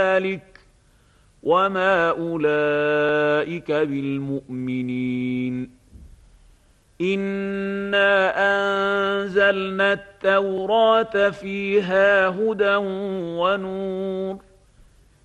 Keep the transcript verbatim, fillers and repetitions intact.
ذلك وما أولئك بالمؤمنين. إنا أنزلنا التوراة فيها هدى ونور